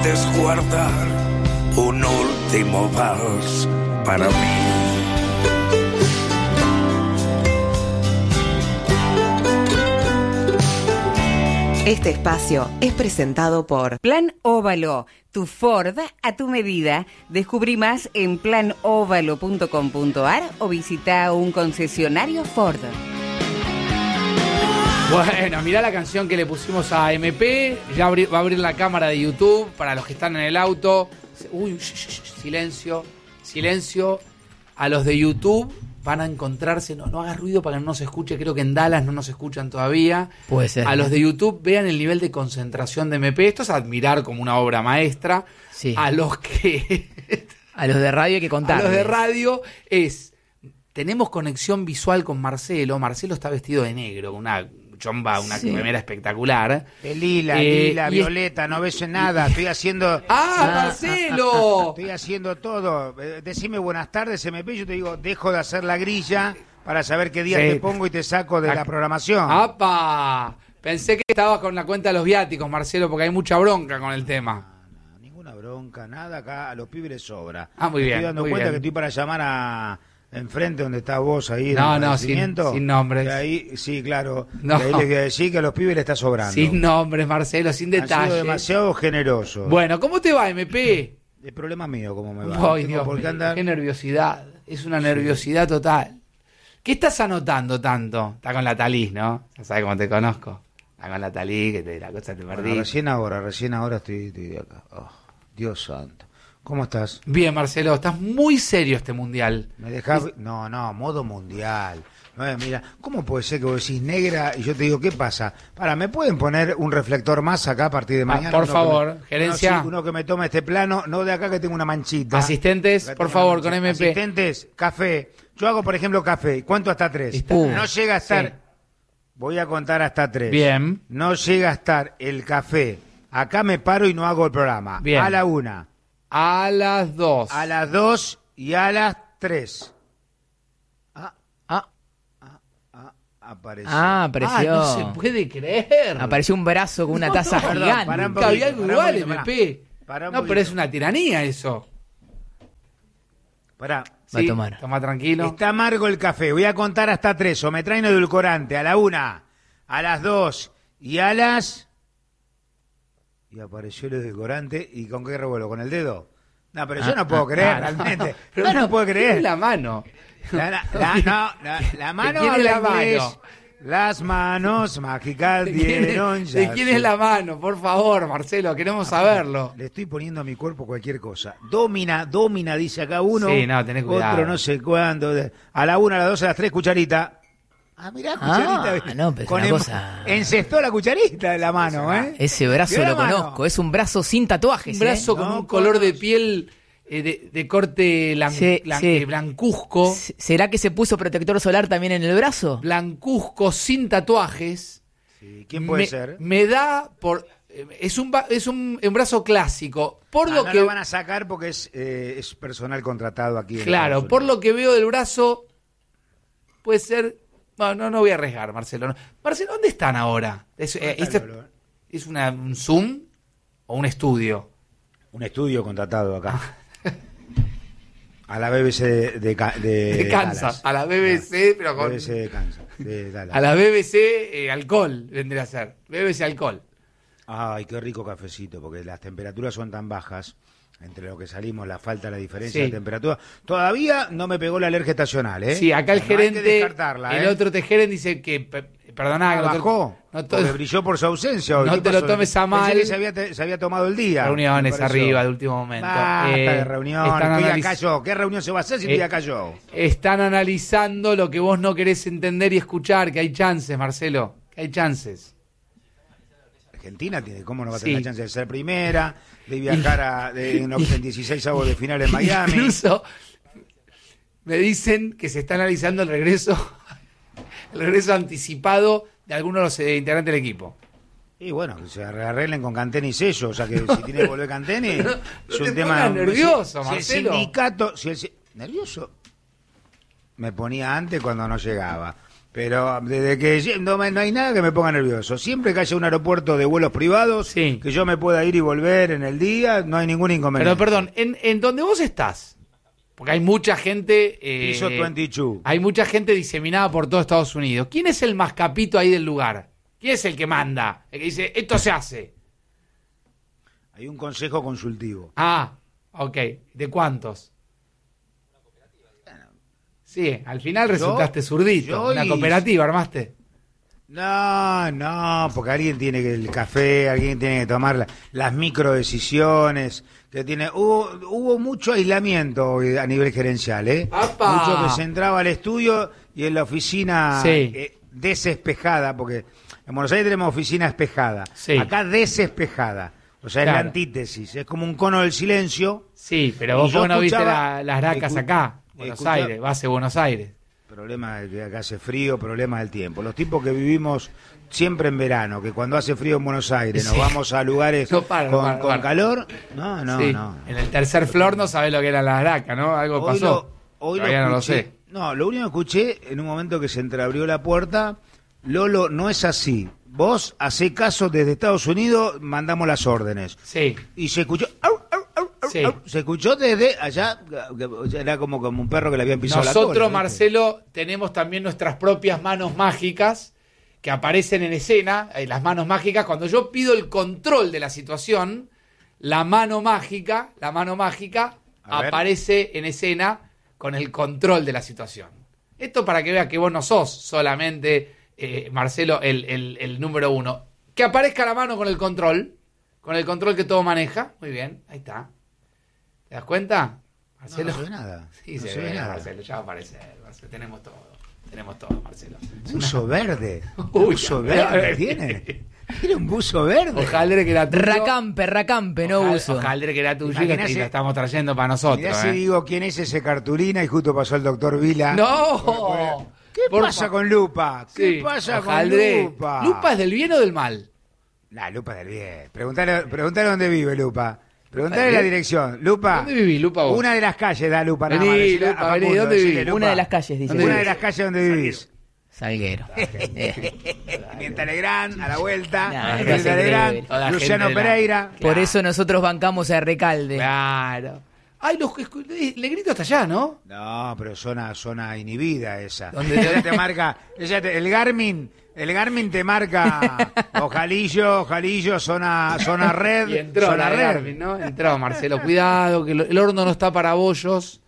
puedes guardar un último vals para mí. Este espacio es presentado por Plan Óvalo, tu Ford a tu medida. Descubrí más en planovalo.com.ar o visita un concesionario Ford. Bueno, mirá la canción que le pusimos a MP. Ya va a abrir la cámara de YouTube para los que están en el auto. Uy, silencio, silencio. A los de YouTube van a encontrarse, no hagas ruido para que no se escuche, creo que en Dallas no nos escuchan todavía. Puede ser. A los de YouTube vean el nivel de concentración de MP, esto es admirar como una obra maestra. Sí. A los que... A los de radio hay que contar. A los de radio tenemos conexión visual con Marcelo. Marcelo está vestido de negro, con una chomba, una remera espectacular. De lila, violeta, no ves nada, estoy haciendo... ¡Marcelo! Estoy haciendo todo. Decime buenas tardes, MP, yo te digo, dejo de hacer la grilla para saber qué día te pongo y te saco de la programación. ¡Apa! Pensé que estabas con la cuenta de los viáticos, Marcelo, porque hay mucha bronca con el tema. No, ninguna bronca, nada, acá a los pibes les sobra. Muy bien. Estoy dando muy cuenta bien. que estoy para llamar a... Enfrente donde está vos ahí en No, sin nombres. Ahí, sí, claro. No. Ahí les voy a decir que a los pibes le está sobrando. Sin nombres, Marcelo, sin Ha detalles. sido demasiado generoso. Bueno, ¿cómo te va, MP? El problema mío, ¿cómo me va? Ay, Dios por qué mío, andar... qué nerviosidad. Es una nerviosidad total. ¿Qué estás anotando tanto? Está con la Talís, ¿no? Ya sabes cómo te conozco. Está con la Talís, que la cosa te perdí. Bueno, recién ahora estoy acá. Oh, Dios santo. ¿Cómo estás? Bien, Marcelo, estás muy serio este mundial. ¿Me dejás? No, modo mundial. No, mira, ¿cómo puede ser que vos decís negra y yo te digo, ¿qué pasa? ¿Me pueden poner un reflector más acá a partir de mañana? Por favor, gerencia. Uno que me tome este plano, no de acá que tengo una manchita. Asistentes, por favor, con MP. Asistentes, café. Yo hago, por ejemplo, café. ¿Cuánto hasta 3? No llega a estar... Sí. Voy a contar hasta 3. Bien. No llega a estar el café. Acá me paro y no hago el programa. Bien. A la 1. A las 2. A las 2 y a las 3. Apareció. Apareció. No se puede creer. Apareció un brazo con una taza gigante. Pará un Nunca había algo poquito, igual, MP. No, pero es una tiranía eso. Pará. Va a tomar. Toma tranquilo. Está amargo el café. Voy a contar hasta 3. O me traen edulcorante. A la 1, a las 2 y a las... Y apareció el edulcorante. ¿Y con qué revuelvo? ¿Con el dedo? No, pero yo no puedo creer, realmente. Pero no puedo creer. La mano. La mano ¿De quién es la habla inglés. mano? Las manos mágicas dieron ya. ¿De quién es la mano? Por favor, Marcelo, queremos saberlo. Le estoy poniendo a mi cuerpo cualquier cosa. Domina, dice acá uno. Sí, no, tenés cuidado. Otro no sé cuándo. A la 1, a las 2, a las 3, cucharita. Mirá, cucharita. No, pero es una cosa... Encestó la cucharita de la mano, ¿eh? Ese brazo Mirá lo la mano. conozco. Es un brazo sin tatuajes. Un brazo con un color de piel de corte blancuzco. ¿Será que se puso protector solar también en el brazo? Blancuzco, sin tatuajes. Sí, ¿quién puede ser? Me da por... Es un brazo clásico. Por lo no que lo van a sacar porque es personal contratado aquí. Claro, por lo que veo del brazo, puede ser... No voy a arriesgar, Marcelo. Marcelo, ¿dónde están ahora? ¿Es un Zoom o un estudio? Un estudio contratado acá. A la BBC de Kansas. Dallas. A la BBC, pero con... BBC de Kansas, de Dallas. A la BBC alcohol, vendría a ser. BBC alcohol. Ay, qué rico cafecito, porque las temperaturas son tan bajas, entre lo que salimos, la falta, la diferencia de temperatura. Todavía no me pegó la alergia estacional, ¿eh? Sí, acá el gerente, hay que descartarla, el otro gerente dice que, perdona, bajó, porque brilló por su ausencia hoy. No te lo tomes a mal. Pensé que se había tomado el día. Reuniones arriba de último momento. Basta de reunión, estoy acá yo. ¿Qué reunión se va a hacer si estoy acá yo? Están analizando lo que vos no querés entender y escuchar, que hay chances, Marcelo, que hay chances. Argentina tiene, ¿cómo no va a tener la chance de ser primera, de viajar en 16 avos de final en Miami? Incluso me dicen que se está analizando el regreso anticipado de algunos de los integrantes del equipo. Y bueno, que se arreglen con Canteni y Sello, o sea que si tiene que volver Canteni, es un tema nervioso, si Marcelo. El sindicato, nervioso me ponía antes cuando no llegaba. Pero desde que no hay nada que me ponga nervioso. Siempre que haya un aeropuerto de vuelos privados, Sí. que yo me pueda ir y volver en el día, no hay ningún inconveniente. Pero perdón, en donde vos estás, porque hay mucha gente... Piso 22. Hay mucha gente diseminada por todo Estados Unidos. ¿Quién es el más capito ahí del lugar? ¿Quién es el que manda? El que dice, esto se hace. Hay un consejo consultivo. Ah, ok. ¿De cuántos? Sí, al final resultaste zurdito. Una cooperativa armaste. No, porque alguien tiene que el café, alguien tiene que tomar las microdecisiones, que tiene hubo mucho aislamiento hoy a nivel gerencial, ¡Apa! Mucho que se entraba al estudio y en la oficina Sí. desespejada, porque en Buenos Aires tenemos oficina espejada, Sí. acá desespejada, o sea, es Claro. la antítesis, es como un cono del silencio. Sí, pero Y vos yo no viste escuchaba- las racas acá, Buenos Aires, base Buenos Aires. Problema de que acá hace frío, problema del tiempo. Los tipos que vivimos siempre en verano, que cuando hace frío en Buenos Aires nos Sí. vamos a lugares No para, con, no para, con para. calor, Sí, no. en el tercer flor no sabés lo que era la raca, ¿no? Algo Hoy pasó. hoy Todavía no lo escuché. sé. No, lo único que escuché en un momento que se entreabrió la puerta, Lolo, no es así. Vos hacé caso desde Estados Unidos, mandamos las órdenes. Sí, Y se escuchó, au, au, au, au, Sí. au. Se escuchó desde allá, que era como un perro que le habían pisado la nosotros, cola, ¿viste? Marcelo, tenemos también nuestras propias manos mágicas que aparecen en escena. Las manos mágicas, cuando yo pido el control de la situación, la mano mágica A ver. aparece en escena con el control de la situación. Esto para que veas que vos no sos solamente, Marcelo, el número uno. Que aparezca la mano con el control que todo maneja. Muy bien, ahí está. ¿Te das cuenta? Marcelo. No se ve nada. Sí, No se se ve, ve nada. Marcelo, ya va a aparecer. Marcelo, tenemos todo, Marcelo. Buzo verde. Uy, Buzo a verde ver. tiene. Tiene un buzo verde. Ojalá que era tuyo. Racampe, no uso. Ojalá que era tuyo y Imaginase- lo estamos trayendo para nosotros. Mirá si digo quién es ese cartulina y justo pasó el doctor Vila. ¡No! ¿Qué pasa con Lupa? ¿Qué pasa con Hojaldre. Lupa? ¿Lupa es del bien o del mal? La Lupa del bien. Preguntale dónde vive Lupa. Preguntale ¿Del la bien? dirección. Lupa. ¿Dónde vivís, Lupa, vos? Una de las calles da Lupa nada Vení, más. Decile a Lupa, vení, Facundo, ¿dónde decile, vivís? Lupa. Una de las calles, dice. ¿Dónde Una vivís? de las calles donde vivís. Salguero. Mientras Legrand, a la vuelta. Nah, Mientras es increíble. Legrand, Toda la Luciano gente de la- Pereira. Por eso nosotros bancamos a Recalde. Claro. Ay, Legrito está allá, ¿no? No, pero zona inhibida esa. ¿Dónde? Ella te marca, el Garmin te marca Ojalillo, zona red, Y entró zona la de red. Garmin, ¿no? Entró, Marcelo. Cuidado, que el horno no está para bollos.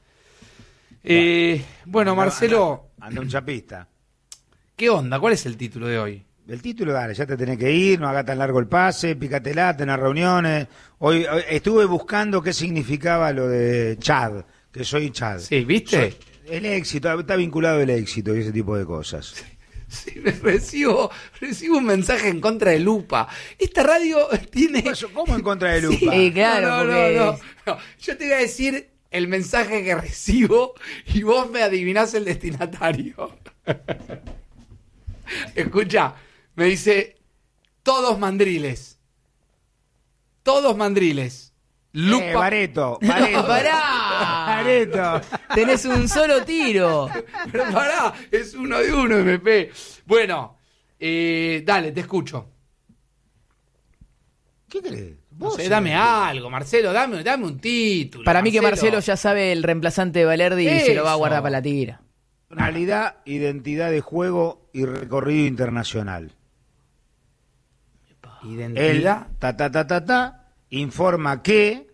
Bueno, Marcelo, Anda un chapista. ¿qué onda? ¿Cuál es el título de hoy? El título, dale, ya te tenés que ir, no haga tan largo el pase, pícatela, tenés reuniones. Hoy estuve buscando qué significaba lo de Chad, que soy Chad. Sí, ¿viste? El éxito, está vinculado el éxito y ese tipo de cosas. Sí, recibo un mensaje en contra de Lupa. Esta radio tiene... ¿Cómo en contra de Lupa? Sí, claro, no, porque... no. Yo te voy a decir el mensaje que recibo y vos me adivinás el destinatario. Escucha, me dice, todos mandriles. Todos mandriles. Lupa. Bareto. ¡Pará! Bareto. Tenés un solo tiro. Pero pará, es uno de uno, MP. Bueno, dale, te escucho. ¿Qué crees? No sé, dame algo, Marcelo, dame un título. Para mí que Marcelo ya sabe el reemplazante de Valerdi y se lo va a Eso. guardar para la tira. Personalidad, identidad de juego y recorrido internacional. Él, Identidad. informa que,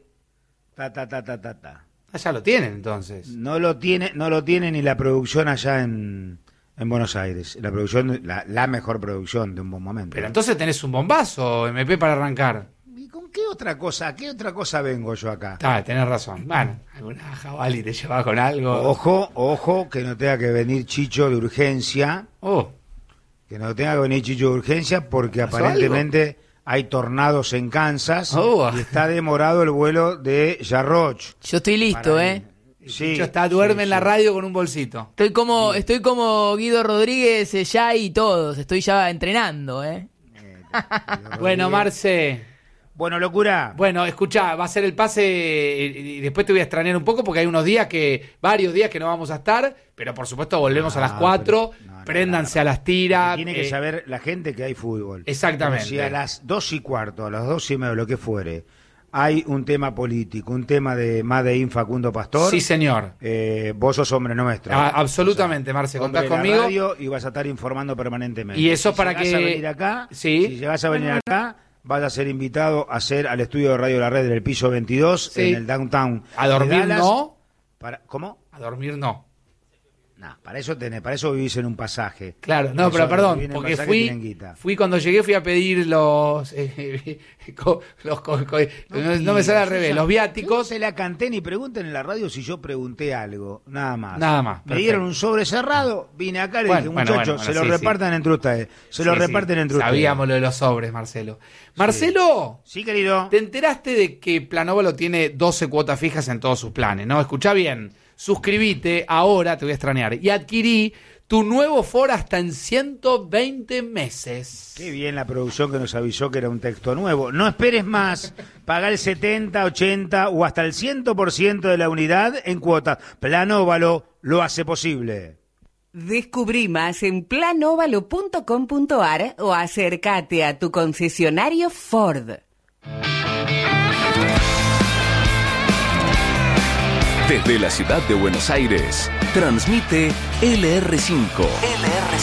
Ah, ya lo tienen entonces. no lo tiene ni la producción allá en Buenos Aires. La producción, la mejor producción de un buen momento. Pero entonces tenés un bombazo, MP, para arrancar. ¿Y con qué otra cosa vengo yo acá? Tenés razón. Bueno, alguna jabalí te lleva con algo. Ojo, que no tenga que venir Chicho de urgencia. Oh, Que no tenga que venir Chicho de urgencia porque ¿Pasó aparentemente hay tornados en Kansas Oh. y está demorado el vuelo de Jarroch. Yo estoy listo, Para- ¿eh? Sí, Chicho duerme sí, en la sí. radio con un bolsito. Estoy como Guido Rodríguez, ya y todos. Estoy ya entrenando, ¿eh? Bueno, Marce, Bueno, locura. Bueno, escuchá, va a ser el pase y después te voy a extrañar un poco porque hay varios días que no vamos a estar, pero por supuesto volvemos a las 4, préndanse a las tiras. Tiene que saber la gente que hay fútbol. Exactamente. Pero si a las 2:15, a las 2:30, lo que fuere, hay un tema político, un tema de Made in Facundo Pastor. Sí, señor. Vos sos hombre nuestro. Absolutamente, Marce, contás conmigo. Radio y vas a estar informando permanentemente. Y eso si para llegás que... a venir acá, sí. Si llegás a venir acá, vas a ser invitado a hacer al estudio de Radio La Red del piso 22, sí. en el downtown. ¿A dormir de Dallas. no? ¿Cómo? A dormir no. No, para eso vivís en un pasaje. Claro, no, pero perdón, porque fui cuando llegué fui a pedir los no me sale al revés, los viáticos. No se la canté ni pregunten en la radio si yo pregunté algo, nada más. Nada más. Me Perfecto. dieron un sobre cerrado, vine acá y le dije, muchachos, se lo sí, repartan entre ustedes. Se lo reparten entre ustedes. Sabíamos lo de los sobres, Marcelo. Marcelo, sí, querido. ¿Te enteraste de que Planóvalo tiene 12 cuotas fijas en todos sus planes? ¿No? Escuchá bien. Suscribite ahora, te voy a extrañar, y adquirí tu nuevo Ford hasta en 120 meses. Qué bien la producción que nos avisó que era un texto nuevo. No esperes más, paga el 70, 80 o hasta el 100% de la unidad en cuotas. Planóvalo lo hace posible. Descubrí más en planóvalo.com.ar o acércate a tu concesionario Ford. Desde la ciudad de Buenos Aires, transmite LR5.